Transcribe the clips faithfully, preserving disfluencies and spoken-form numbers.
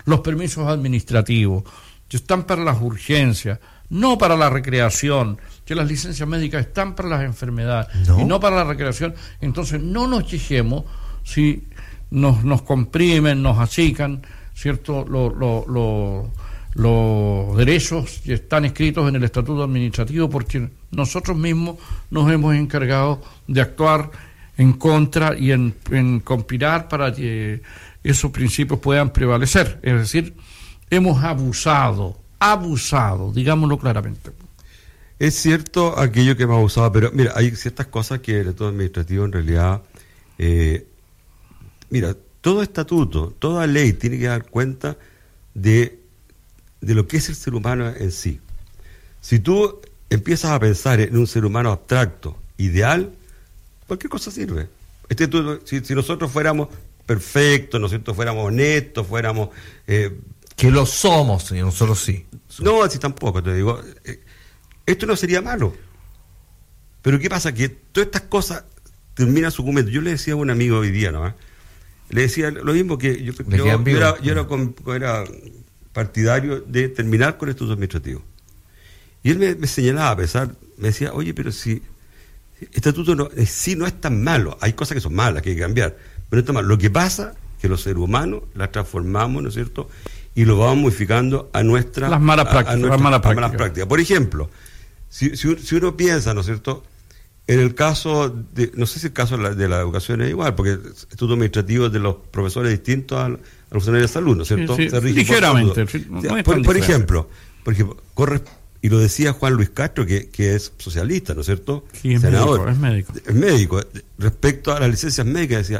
los permisos administrativos, que están para las urgencias, no para la recreación, que las licencias médicas están para las enfermedades no. y no para la recreación. Entonces no nos quejemos si nos, nos comprimen, nos achican, ¿cierto? Lo, lo, lo, los derechos que están escritos en el Estatuto Administrativo, porque nosotros mismos nos hemos encargado de actuar en contra y en, en conspirar para que esos principios puedan prevalecer. Es decir, hemos abusado, abusado, digámoslo claramente. Es cierto aquello que hemos abusado, pero mira, hay ciertas cosas que el Estatuto Administrativo en realidad, eh, mira, todo estatuto, toda ley tiene que dar cuenta de, de lo que es el ser humano en sí. Si tú empiezas a pensar en un ser humano abstracto, ideal, cualquier cosa sirve. Este, tú, si, si nosotros fuéramos perfectos, ¿no es cierto?, fuéramos honestos, fuéramos... Eh, que lo somos, señor, nosotros sí. No, así tampoco, te digo... Eh, esto no sería malo. Pero ¿qué pasa? Que todas estas cosas terminan su documento. Yo le decía a un amigo hoy día, ¿no? Le decía lo mismo que yo, yo, yo, era, yo era, con, era partidario de terminar con el estatuto administrativo. Y él me, me señalaba, a pesar, me decía, oye, pero si el estatuto no, sí no es tan malo, hay cosas que son malas, que hay que cambiar, pero no es tan malo. Lo que pasa es que los seres humanos las transformamos, ¿no es cierto?, y lo vamos modificando a nuestra... Las malas prácticas. A, a nuestra, las malas prácticas. malas prácticas. Por ejemplo, si, si, si uno piensa, ¿no es cierto?, en el caso, de, no sé si el caso de la, de la educación es igual, porque el estatuto administrativo de los profesores es distinto al, a los funcionarios de salud, ¿no es cierto? Sí, sí, Se rige ligeramente. por, Sí, no o sea, es por, por diferente. ejemplo, por ejemplo corre, y lo decía Juan Luis Castro, que, que es socialista, ¿no es cierto? Sí, es senador. Médico, es médico. Es médico. Respecto a las licencias médicas, decía,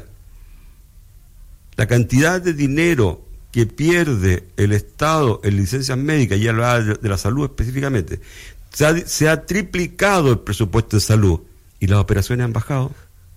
la cantidad de dinero que pierde el Estado en licencias médicas, y hablaba de, de la salud específicamente, se ha, se ha triplicado el presupuesto de salud y las operaciones han bajado.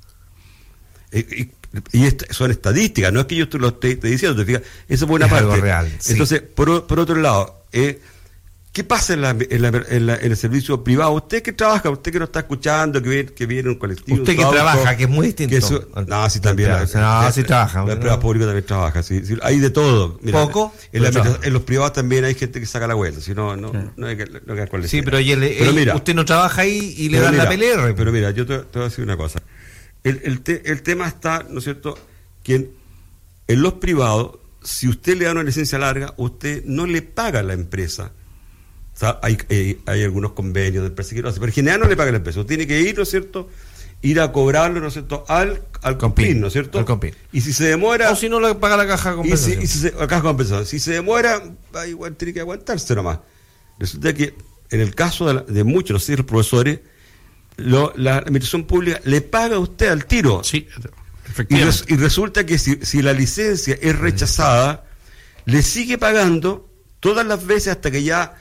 Y, y, y est- son estadísticas, no es que yo te lo esté, esté diciendo, te fijas, eso es buena es parte. Algo real, sí. Entonces, por, por otro lado, eh, ¿qué pasa en, la, en, la, en, la, en el servicio privado? Usted que trabaja, usted que no está escuchando, que viene, que viene un colectivo. Usted que auto, trabaja, que es muy distinto. que eso, no, sí, también. No, la, sí trabaja. La empresa pública también trabaja, sí, sí, hay de todo. Mira, ¿Poco? En, la, en los privados también hay gente que saca la vuelta, si no, no, sí. no hay que, no hay que Sí, pero, él, pero él, mira, usted no trabaja ahí y le dan mira, la P L R. Pero mira, yo te, te voy a decir una cosa. El, el, te, el tema está, ¿no es cierto?, que en, en los privados, si usted le da una licencia larga, usted no le paga a la empresa. O sea, hay, hay, hay algunos convenios de empresas que lo hacen, pero en general no le paga a la empresa. Usted tiene que ir, ¿no es cierto?, ir a cobrarlo, ¿no es cierto?, al, al COMPIN, ¿no es cierto? Al COMPIN. Y si se demora... O si no le paga la caja de compensación. Y si, y si se, la caja de compensación. Si se demora, igual tiene que aguantarse nomás. Resulta que en el caso de, la, de muchos, no sé, los profesores, lo, la administración pública le paga a usted al tiro. Sí, y, efectivamente. res, y resulta que si, si la licencia es rechazada, le sigue pagando todas las veces hasta que ya,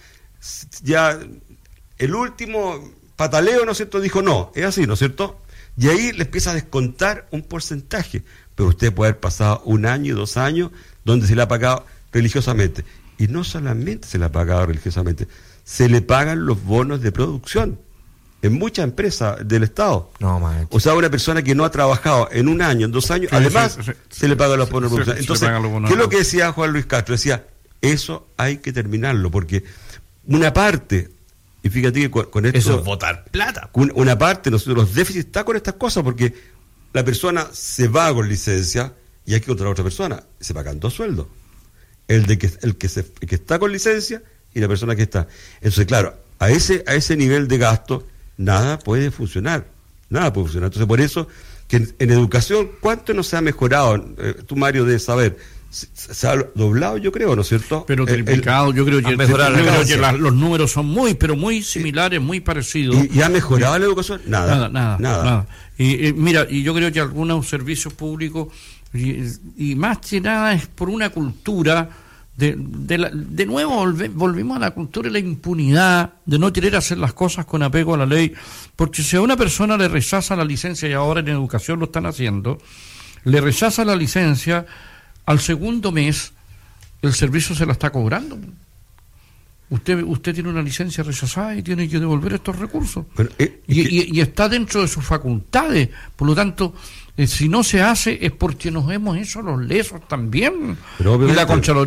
ya el último pataleo, ¿no es cierto?, dijo no, es así, ¿no es cierto? Y ahí le empieza a descontar un porcentaje. Pero usted puede haber pasado un año, dos años, donde se le ha pagado religiosamente. Y no solamente se le ha pagado religiosamente, se le pagan los bonos de producción en muchas empresas del Estado. No, man. O sea, una persona que no ha trabajado en un año, en dos años, Sí, además sí, sí, se sí, le pagan los sí, bonos de sí, producción. sí, Entonces, los bonos ¿qué es de lo que decía Juan Luis Castro? Decía, eso hay que terminarlo, porque una parte, y fíjate que con, con esto... Eso es botar plata. Una parte, nosotros, los déficits está con estas cosas, porque la persona se va con licencia y hay que contratar a otra persona. Se pagan dos sueldos. El de que el que, se, el que está con licencia y la persona que está. Entonces, claro, a ese, a ese nivel de gasto, nada puede funcionar. Nada puede funcionar. Entonces, por eso, que en, en educación, ¿cuánto no se ha mejorado? Eh, tú, Mario, debes saber. Se, se ha doblado, yo creo, ¿no es cierto? Pero triplicado, el, yo creo que, yo creo que la, los números son muy, pero muy similares, muy parecidos. ¿Y, y ha mejorado y, la educación? Nada. Nada, nada. nada. nada. Y, y mira, y yo creo que algunos servicios públicos, y, y más que nada es por una cultura, de, de, la, de nuevo volve, volvimos a la cultura de la impunidad, de no querer hacer las cosas con apego a la ley, porque si a una persona le rechaza la licencia, y ahora en educación lo están haciendo, le rechaza la licencia, al segundo mes el servicio se la está cobrando. Usted usted tiene una licencia rechazada y tiene que devolver estos recursos. Pero, eh, y, y, y está dentro de sus facultades. Por lo tanto, eh, si no se hace es porque nos hemos hecho los lesos también. Pero, y la Contraloría